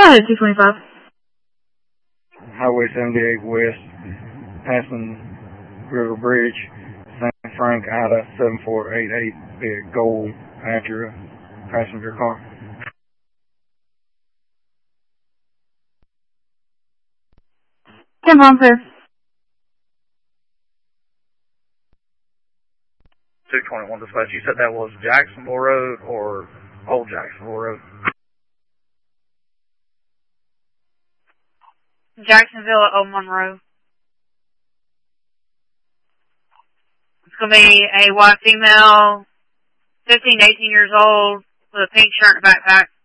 ahead, 225. Highway 78 West, passing River Bridge, St. Frank, Ida 7488, big gold Acura passenger car. Come on, sir. 221 dispatch. You said that was Jacksonville Road or Old Jacksonville Road? Jacksonville at Old Monroe. It's going to be a white female, 15 to 18 years old, with a pink shirt and a backpack.